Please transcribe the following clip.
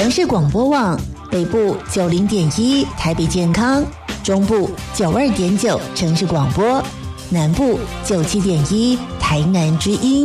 城市广播网，北部90.1台北健康，中部92.9城市广播，南部97.1台南之音。